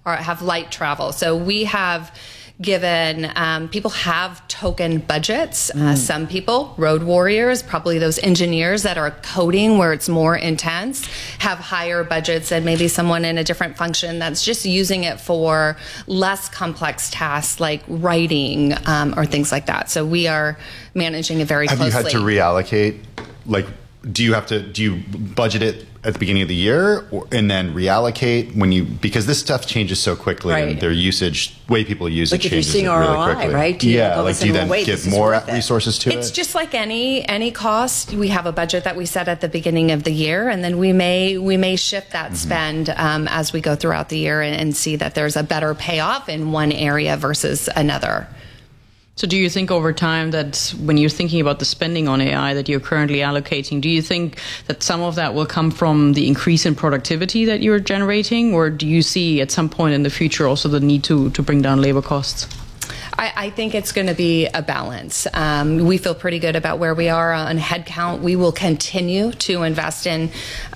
or have light travel. So we have given people have token budgets. Some people, road warriors, probably those engineers that are coding where it's more intense, have higher budgets than maybe someone in a different function that's just using it for less complex tasks like writing or things like that. So we are managing it very closely. Have you had to reallocate? Like, do you budget it at the beginning of the year and then reallocate because this stuff changes so quickly, and their way people use it changes really ROI, quickly. Right? Do you then give more resources to it? It's just like any cost. We have a budget that we set at the beginning of the year, and then we may shift that spend as we go throughout the year and see that there's a better payoff in one area versus another. So do you think over time that when you're thinking about the spending on AI that you're currently allocating, do you think that some of that will come from the increase in productivity that you're generating, or do you see at some point in the future also the need to bring down labor costs? I think it's going to be a balance. We feel pretty good about where we are on headcount. We will continue to invest in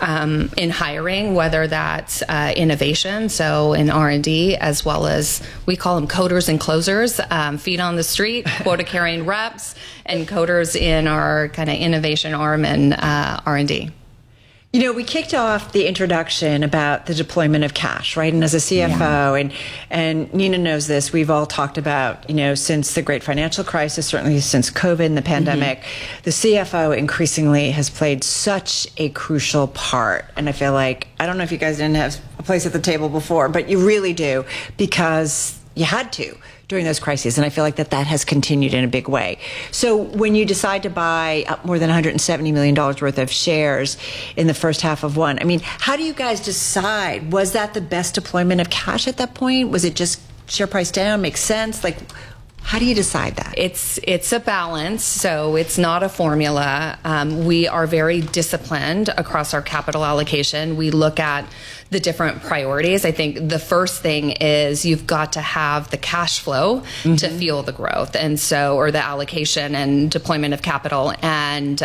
hiring, whether that's innovation, so in R&D, as well as we call them coders and closers, feet on the street, quota-carrying reps, and coders in our kind of innovation arm and R&D. You know, we kicked off the introduction about the deployment of cash, right? And as a CFO, and Nina knows this, we've all talked about, since the great financial crisis, certainly since COVID and the pandemic, the CFO increasingly has played such a crucial part. And I feel like, I don't know if you guys didn't have a place at the table before, but you really do, because you had to during those crises. And I feel like that has continued in a big way. So when you decide to buy up more than $170 million worth of shares in the first half of one, I mean, how do you guys decide? Was that the best deployment of cash at that point? Was it just share price down, makes sense? Like, how do you decide that? It's a balance, so it's not a formula. We are very disciplined across our capital allocation. We look at the different priorities. I think the first thing is you've got to have the cash flow to fuel the growth, and so, or the allocation and deployment of capital. And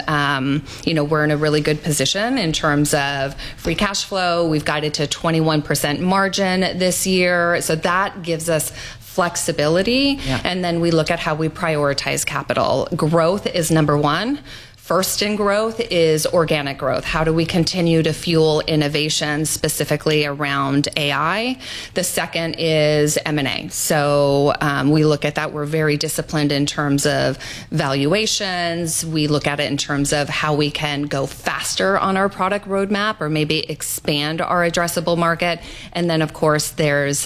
we're in a really good position in terms of free cash flow. We've guided to 21% margin this year, so that gives us flexibility. And then we look at how we prioritize capital. Growth is number one. First in growth is organic growth. How do we continue to fuel innovation, specifically around AI? The second is M&A. So we look at that. We're very disciplined in terms of valuations. We look at it in terms of how we can go faster on our product roadmap or maybe expand our addressable market. And then, of course, there's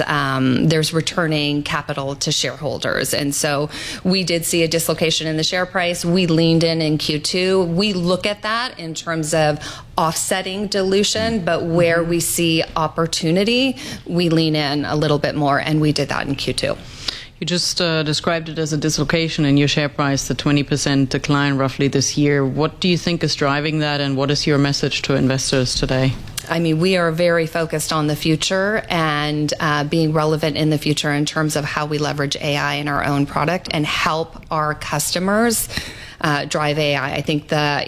returning capital to shareholders. And so we did see a dislocation in the share price. We leaned in Q2. We look at that in terms of offsetting dilution, but where we see opportunity, we lean in a little bit more, and we did that in Q2. You just described it as a dislocation in your share price, the 20% decline roughly this year. What do you think is driving that, and what is your message to investors today? I mean, we are very focused on the future and being relevant in the future in terms of how we leverage AI in our own product and help our customers drive AI. I think the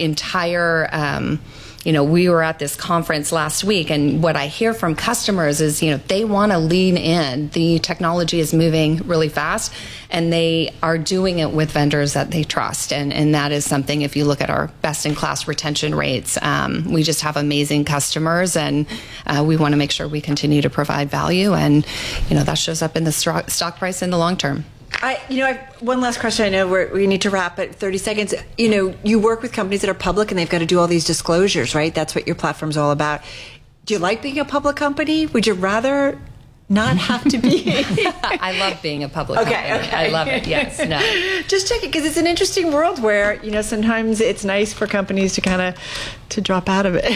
entire, we were at this conference last week, and what I hear from customers is, they want to lean in. The technology is moving really fast, and they are doing it with vendors that they trust. And that is something, if you look at our best-in-class retention rates, we just have amazing customers, and we want to make sure we continue to provide value, and, that shows up in the stock price in the long term. One last question. I know we need to wrap, but 30 seconds. You work with companies that are public and they've got to do all these disclosures, right? That's what your platform's all about. Do you like being a public company? Would you rather not have to be? I love being a public company. Okay. I love it. Yes. No. Just check it, because it's an interesting world where, sometimes it's nice for companies to kind of to drop out of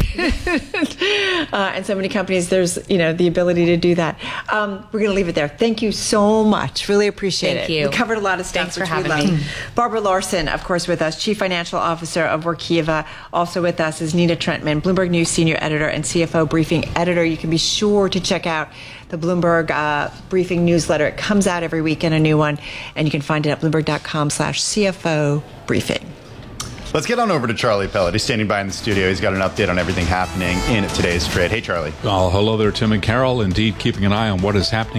it. And so many companies, there's, the ability to do that. We're going to leave it there. Thank you so much. Really appreciate it. Thank you. We covered a lot of stuff. Thanks for having me. Barbara Larson, of course, with us, Chief Financial Officer of Workiva. Also with us is Nina Trentman, Bloomberg News Senior Editor and CFO Briefing Editor. You can be sure to check out the Bloomberg Briefing newsletter. It comes out every week in a new one, and you can find it at bloomberg.com/CFO briefing. Let's get on over to Charlie Pellet. He's standing by in the studio. He's got an update on everything happening in today's trade. Hey, Charlie. Well, hello there, Tim and Carol. Indeed, keeping an eye on what is happening